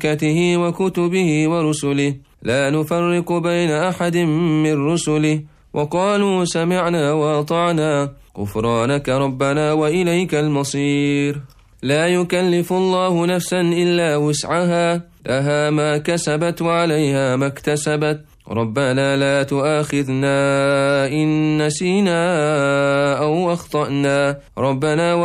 وملائكته وكتبه ورسله لا نفرق بين أحد من رسله وقالوا سمعنا وأطعنا غفرانك ربنا وإليك المصير. لا يكلف الله نفسا إلا وسعها لها ما كسبت وعليها ما اكتسبت ربنا لا تؤاخذنا إن نسينا أو أخطأنا ربنا